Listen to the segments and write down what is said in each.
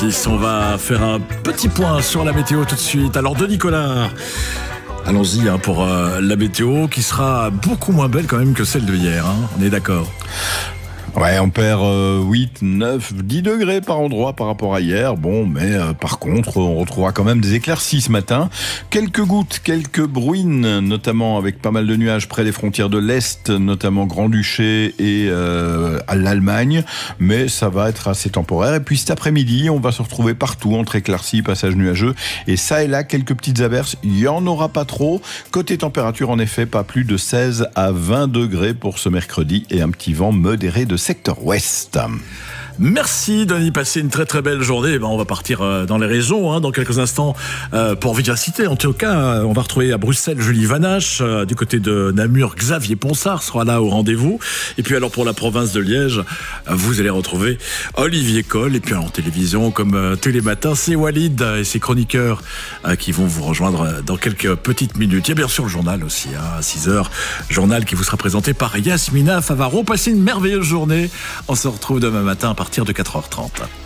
On va faire un petit point sur la météo tout de suite. Alors de Nicolas, allons-y pour la météo qui sera beaucoup moins belle quand même que celle de hier, on est d'accord? Ouais, on perd 8, 9, 10 degrés par endroit par rapport à hier. Bon, mais par contre, on retrouvera quand même des éclaircies ce matin. Quelques gouttes, quelques bruines, notamment avec pas mal de nuages près des frontières de l'Est, notamment Grand-Duché et à l'Allemagne. Mais ça va être assez temporaire. Et puis cet après-midi, on va se retrouver partout entre éclaircies, passages nuageux. Et ça et là, quelques petites averses. Il n'y en aura pas trop. Côté température, en effet, pas plus de 16 à 20 degrés pour ce mercredi. Et un petit vent modéré de secteur ouest. Merci Denis, passez une très très belle journée. On va partir dans les régions dans quelques instants pour Vivacité. En tout cas, on va retrouver à Bruxelles Julie Vanache, du côté de Namur, Xavier Ponsard sera là au rendez-vous. Et puis alors pour la province de Liège, vous allez retrouver Olivier Coll. Et puis en télévision, comme tous les matins, c'est Walid et ses chroniqueurs qui vont vous rejoindre dans quelques petites minutes. Il y a bien sûr le journal aussi, à 6h, journal qui vous sera présenté par Yasmina Favaro. Passez une merveilleuse journée. On se retrouve demain matin à partir de 4h30.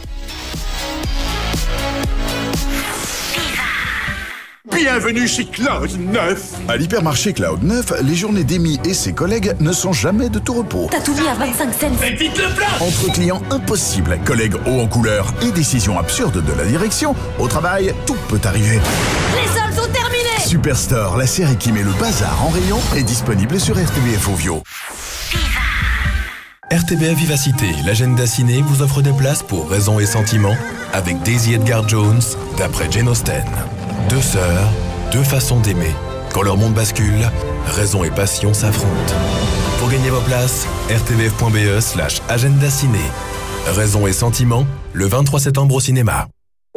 Bienvenue chez Cloud 9. À l'hypermarché Cloud 9, les journées d'Amy et ses collègues ne sont jamais de tout repos. T'as tout mis à 25 cents. Faites vite le plein. Entre clients impossibles, collègues hauts en couleur et décisions absurdes de la direction, au travail, tout peut arriver. Les soldes sont terminés. Superstore, la série qui met le bazar en rayon, est disponible sur RTBF Ovio. RTBF Vivacité, l'agenda ciné vous offre des places pour Raison et Sentiment avec Daisy Edgar Jones, d'après Jane Austen. Deux sœurs, deux façons d'aimer. Quand leur monde bascule, raison et passion s'affrontent. Pour gagner vos places, rtbf.be/agenda ciné. Raison et Sentiment, le 23 septembre au cinéma.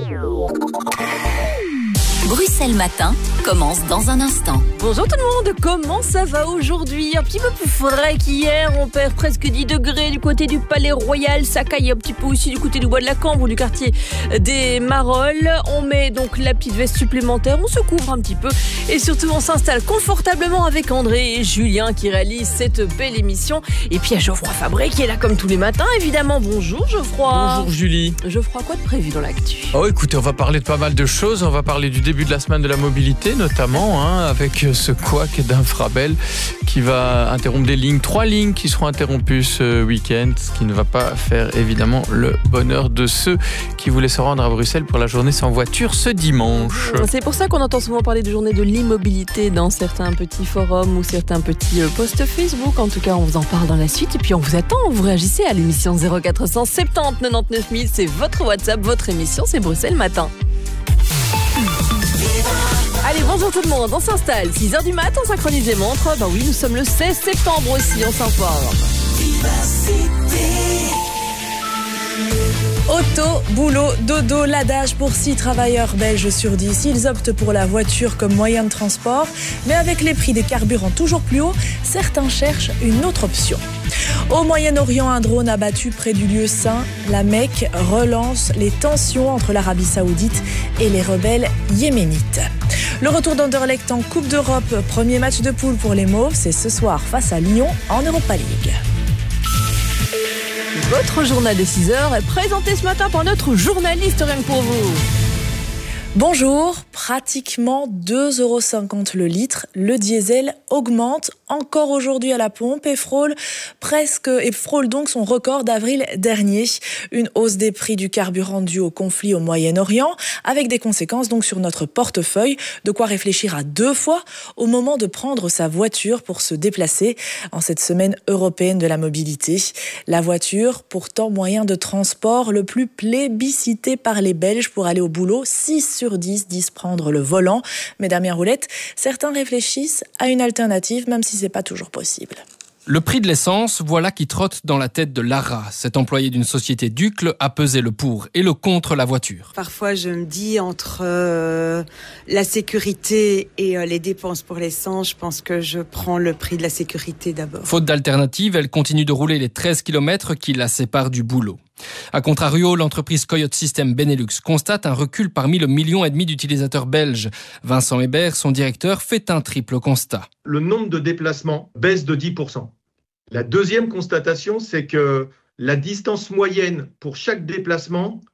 Bruxelles Matin commence dans un instant. Bonjour tout le monde, comment ça va aujourd'hui? Un petit peu plus frais qu'hier, on perd presque 10 degrés du côté du Palais Royal, ça caille un petit peu aussi du côté du Bois de la Cambre, du quartier des Marolles. On met donc la petite veste supplémentaire, on se couvre un petit peu et surtout on s'installe confortablement avec André et Julien qui réalisent cette belle émission. Et puis il y a Geoffroy Fabré qui est là comme tous les matins, évidemment. Bonjour Geoffroy. Bonjour Julie. Geoffroy, quoi de prévu dans l'actu? Oh écoutez, on va parler de pas mal de choses, on va parler du début de la semaine de la mobilité notamment, avec ce couac d'Infrabel qui va interrompre des lignes, 3 lignes qui seront interrompues ce week-end, ce qui ne va pas faire évidemment le bonheur de ceux qui voulaient se rendre à Bruxelles pour la journée sans voiture ce dimanche. C'est pour ça qu'on entend souvent parler de journée de l'immobilité dans certains petits forums ou certains petits posts Facebook. En tout cas, on vous en parle dans la suite et puis on vous attend, vous réagissez à l'émission 0470 99 000, c'est votre WhatsApp, votre émission, c'est Bruxelles Matin. Allez, bonjour tout le monde, on s'installe. 6h du matin, on synchronise les montres. Oui, nous sommes le 16 septembre aussi, on s'informe. Auto, boulot, dodo, l'adage pour 6 travailleurs belges sur 10. Ils optent pour la voiture comme moyen de transport. Mais avec les prix des carburants toujours plus hauts, certains cherchent une autre option. Au Moyen-Orient, un drone abattu près du lieu saint, la Mecque, relance les tensions entre l'Arabie Saoudite et les rebelles yéménites. Le retour d'Anderlecht en Coupe d'Europe, premier match de poule pour les Mauves, c'est ce soir face à Lyon en Europa League. Votre journal des 6h est présenté ce matin par notre journaliste, rien que pour vous. Bonjour, pratiquement 2,50 € le litre. Le diesel augmente encore aujourd'hui à la pompe et frôle donc son record d'avril dernier. Une hausse des prix du carburant due au conflit au Moyen-Orient, avec des conséquences donc sur notre portefeuille. De quoi réfléchir à 2 fois au moment de prendre sa voiture pour se déplacer en cette semaine européenne de la mobilité. La voiture, pourtant moyen de transport le plus plébiscité par les Belges pour aller au boulot, 6 sur 10 disent prendre le volant. Mais Damien Roulette, certains réfléchissent à une alternative, même si c'est pas toujours possible. Le prix de l'essence, voilà qui trotte dans la tête de Lara. Cet employé d'une société d'Uccle a pesé le pour et le contre la voiture. Parfois, je me dis entre la sécurité et les dépenses pour l'essence, je pense que je prends le prix de la sécurité d'abord. Faute d'alternative, elle continue de rouler les 13 km qui la séparent du boulot. A contrario, l'entreprise Coyote System Benelux constate un recul parmi le 1,5 million d'utilisateurs belges. Vincent Hébert, son directeur, fait un triple constat. Le nombre de déplacements baisse de 10%. La deuxième constatation, c'est que la distance moyenne pour chaque déplacement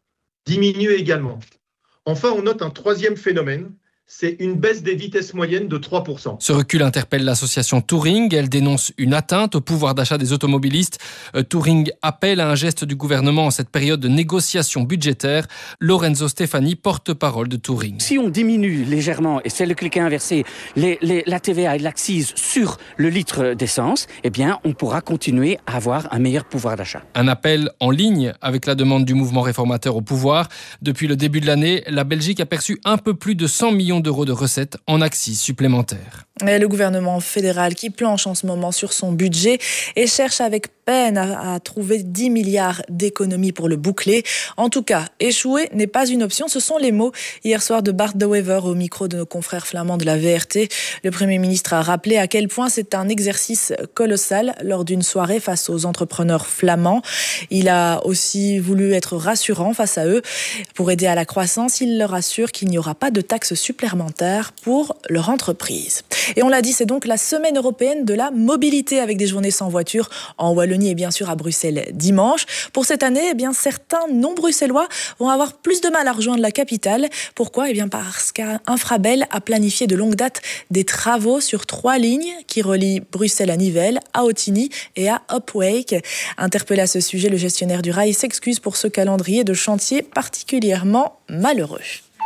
diminue également. Enfin, on note un troisième phénomène, c'est une baisse des vitesses moyennes de 3%. Ce recul interpelle l'association Touring. Elle dénonce une atteinte au pouvoir d'achat des automobilistes. Touring appelle à un geste du gouvernement en cette période de négociation budgétaire. Lorenzo Stefani, porte-parole de Touring. Si on diminue légèrement, et c'est le cliquet inversé, la TVA et l'accise sur le litre d'essence, eh bien, on pourra continuer à avoir un meilleur pouvoir d'achat. Un appel en ligne avec la demande du mouvement réformateur au pouvoir. Depuis le début de l'année, la Belgique a perçu un peu plus de 100 millions d'euros de recettes en accises supplémentaires. Et le gouvernement fédéral qui planche en ce moment sur son budget et cherche avec peine à trouver 10 milliards d'économies pour le boucler. En tout cas, échouer n'est pas une option, ce sont les mots hier soir de Bart De Wever au micro de nos confrères flamands de la VRT. Le Premier ministre a rappelé à quel point c'est un exercice colossal lors d'une soirée face aux entrepreneurs flamands. Il a aussi voulu être rassurant face à eux. Pour aider à la croissance, il leur assure qu'il n'y aura pas de taxes supplémentaires pour leur entreprise. Et on l'a dit, c'est donc la semaine européenne de la mobilité avec des journées sans voiture en Wallonie et bien sûr à Bruxelles dimanche. Pour cette année, eh bien, certains non-bruxellois vont avoir plus de mal à rejoindre la capitale. Pourquoi ? Eh bien, parce qu'Infrabel a planifié de longue date des travaux sur 3 lignes qui relient Bruxelles à Nivelles, à Ottignies et à Upwake. Interpellé à ce sujet, le gestionnaire du rail s'excuse pour ce calendrier de chantier particulièrement malheureux.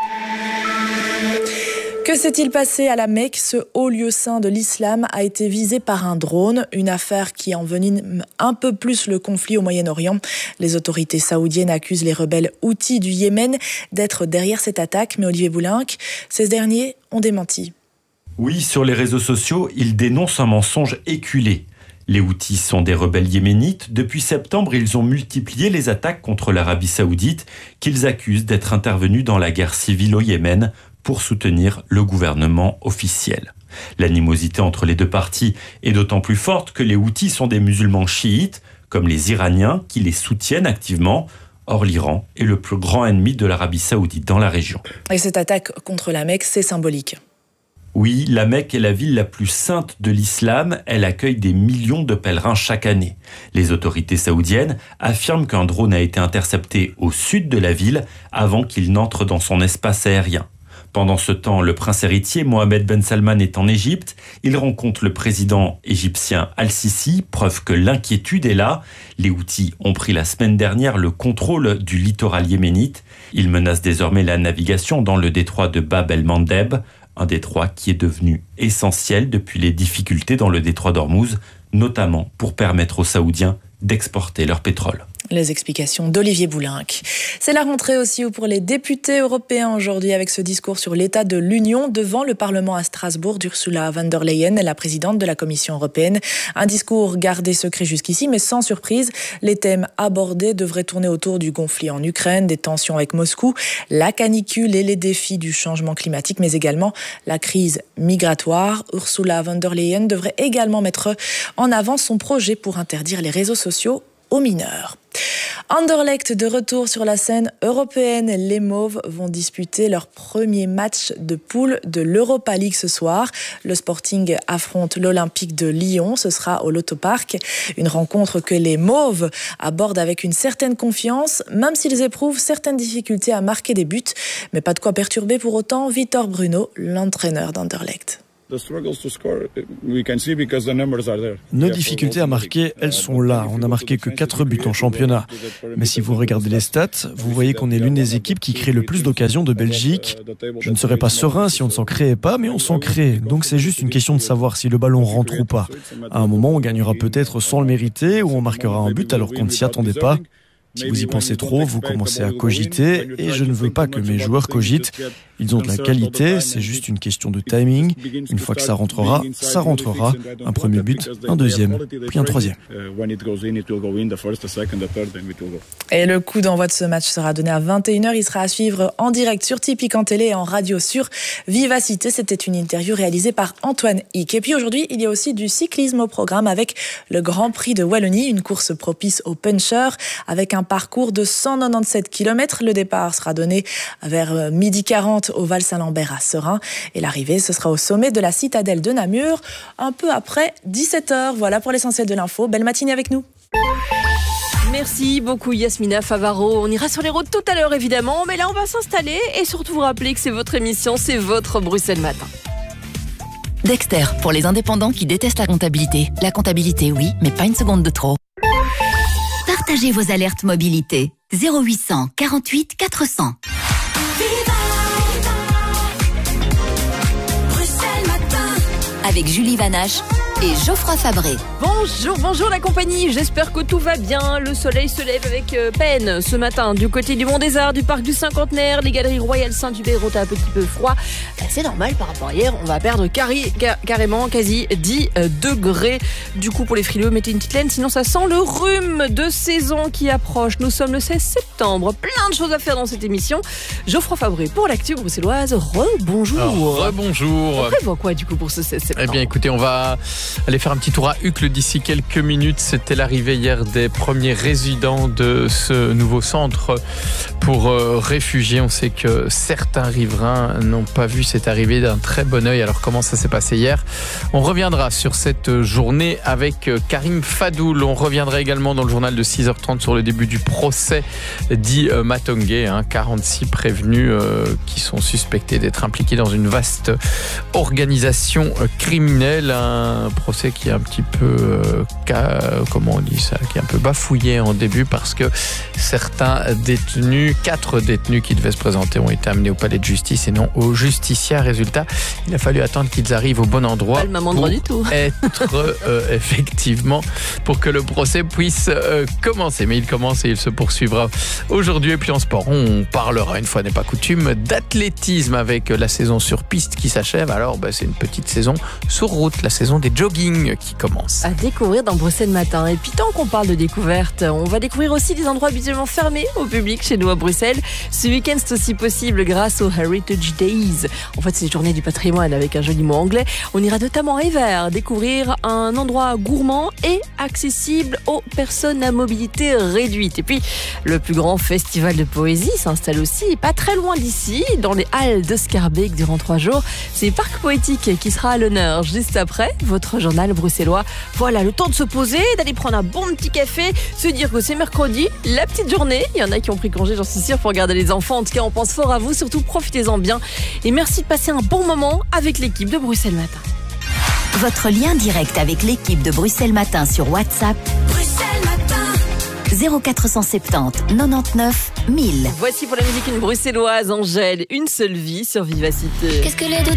Que s'est-il passé à la Mecque ? Ce haut lieu saint de l'islam a été visé par un drone, une affaire qui envenime un peu plus le conflit au Moyen-Orient. Les autorités saoudiennes accusent les rebelles Houthis du Yémen d'être derrière cette attaque, mais Olivier Boulinck, ces derniers ont démenti. Oui, sur les réseaux sociaux, ils dénoncent un mensonge éculé. Les Houthis sont des rebelles yéménites. Depuis septembre, ils ont multiplié les attaques contre l'Arabie saoudite, qu'ils accusent d'être intervenus dans la guerre civile au Yémen pour soutenir le gouvernement officiel. L'animosité entre les deux parties est d'autant plus forte que les Houthis sont des musulmans chiites, comme les Iraniens, qui les soutiennent activement. Or, l'Iran est le plus grand ennemi de l'Arabie saoudite dans la région. Et cette attaque contre la Mecque, c'est symbolique. Oui, la Mecque est la ville la plus sainte de l'islam. Elle accueille des millions de pèlerins chaque année. Les autorités saoudiennes affirment qu'un drone a été intercepté au sud de la ville avant qu'il n'entre dans son espace aérien. Pendant ce temps, le prince héritier Mohamed Ben Salman est en Égypte. Il rencontre le président égyptien Al-Sisi, preuve que l'inquiétude est là. Les Houthis ont pris la semaine dernière le contrôle du littoral yéménite. Ils menacent désormais la navigation dans le détroit de Bab el-Mandeb, un détroit qui est devenu essentiel depuis les difficultés dans le détroit d'Ormuz, notamment pour permettre aux Saoudiens d'exporter leur pétrole. Les explications d'Olivier Boulinck. C'est la rentrée aussi pour les députés européens aujourd'hui avec ce discours sur l'état de l'Union devant le Parlement à Strasbourg d'Ursula von der Leyen, la présidente de la Commission européenne. Un discours gardé secret jusqu'ici, mais sans surprise. Les thèmes abordés devraient tourner autour du conflit en Ukraine, des tensions avec Moscou, la canicule et les défis du changement climatique, mais également la crise migratoire. Ursula von der Leyen devrait également mettre en avant son projet pour interdire les réseaux sociaux aux mineurs. Anderlecht de retour sur la scène européenne. Les Mauves vont disputer leur premier match de poule de l'Europa League ce soir. Le Sporting affronte l'Olympique de Lyon. Ce sera au Lotto Park. Une rencontre que les Mauves abordent avec une certaine confiance, même s'ils éprouvent certaines difficultés à marquer des buts. Mais pas de quoi perturber pour autant Vitor Bruno, l'entraîneur d'Anderlecht. Nos difficultés à marquer, elles sont là. On n'a marqué que 4 buts en championnat. Mais si vous regardez les stats, vous voyez qu'on est l'une des équipes qui crée le plus d'occasions de Belgique. Je ne serais pas serein si on ne s'en créait pas, mais on s'en crée. Donc c'est juste une question de savoir si le ballon rentre ou pas. À un moment, on gagnera peut-être sans le mériter ou on marquera un but alors qu'on ne s'y attendait pas. Si vous y pensez trop, vous commencez à cogiter et je ne veux pas que mes joueurs cogitent. Ils ont de la qualité, c'est juste une question de timing. Une fois que ça rentrera, ça rentrera. Un premier but, un deuxième, puis un troisième. Et le coup d'envoi de ce match sera donné à 21h. Il sera à suivre en direct sur Tipeee en télé et en radio sur Vivacité. C'était une interview réalisée par Antoine Hick. Et puis aujourd'hui, il y a aussi du cyclisme au programme avec le Grand Prix de Wallonie, une course propice aux punchers avec un parcours de 197 km. Le départ sera donné vers 12h40 au Val-Saint-Lambert à Serein. Et l'arrivée, ce sera au sommet de la citadelle de Namur, un peu après 17h. Voilà pour l'essentiel de l'info. Belle matinée avec nous. Merci beaucoup Yasmina Favaro. On ira sur les routes tout à l'heure évidemment, mais là on va s'installer et surtout vous rappeler que c'est votre émission, c'est votre Bruxelles Matin. Dexter, pour les indépendants qui détestent la comptabilité. La comptabilité, oui, mais pas une seconde de trop. Partagez vos alertes mobilité. 0800 48 400. Avec Julie Vanache et Geoffroy Fabré. Bonjour la compagnie, j'espère que tout va bien. Le soleil se lève avec peine ce matin du côté du Mont des Arts, du parc du Cinquantenaire. Les galeries Royal Saint-Hubert ont un petit peu froid. C'est normal par rapport à hier, on va perdre carrément quasi 10 degrés. Du coup pour les frileux, mettez une petite laine, sinon ça sent le rhume de saison qui approche. Nous sommes le 16 septembre, plein de choses à faire dans cette émission. Geoffroy Fabré pour l'actu bruxelloise, rebonjour. Rebonjour. On prévoit quoi du coup pour ce 16 septembre? Eh bien écoutez, on va aller faire un petit tour à Uccle d'ici quelques minutes. C'était l'arrivée hier des premiers résidents de ce nouveau centre pour réfugiés. On sait que certains riverains n'ont pas vu cette arrivée d'un très bon œil. Alors comment ça s'est passé hier? On reviendra sur cette journée avec Karim Fadoul. On reviendra également dans le journal de 6h30 sur le début du procès dit Matongé. 46 prévenus qui sont suspectés d'être impliqués dans une vaste organisation criminelle. Un procès qui est un petit peu, comment on dit ça, qui est un peu bafouillé en début parce que certains détenus, 4 détenus qui devaient se présenter ont été amenés au palais de justice et non au justiciat. Résultat, il a fallu attendre qu'ils arrivent au bon endroit. Pas le même endroit du tout. Être effectivement pour que le procès puisse commencer. Mais il commence et il se poursuivra aujourd'hui. Et puis en sport, on parlera, une fois n'est pas coutume, d'athlétisme avec la saison sur piste qui s'achève. Alors c'est une petite saison sur route, la saison des jogging qui commence. À découvrir dans Bruxelles Matin. Et puis tant qu'on parle de découverte, on va découvrir aussi des endroits habituellement fermés au public chez nous à Bruxelles. Ce week-end, c'est aussi possible grâce aux Heritage Days. En fait, c'est les journées du patrimoine avec un joli mot anglais. On ira notamment à Evere découvrir un endroit gourmand et accessible aux personnes à mobilité réduite. Et puis, le plus grand festival de poésie s'installe aussi pas très loin d'ici, dans les halles de Schaerbeek durant 3 jours. C'est Parc Poétique qui sera à l'honneur juste après votre journal bruxellois. Voilà, le temps de se poser, d'aller prendre un bon petit café, se dire que c'est mercredi, la petite journée. Il y en a qui ont pris congé, j'en suis sûre, pour regarder les enfants. En tout cas, on pense fort à vous. Surtout, profitez-en bien. Et merci de passer un bon moment avec l'équipe de Bruxelles Matin. Votre lien direct avec l'équipe de Bruxelles Matin sur WhatsApp. Bruxelles Matin. 0470 99 1000. Voici pour la musique une bruxelloise, Angèle, une seule vie sur Vivacité. Qu'est-ce que les deux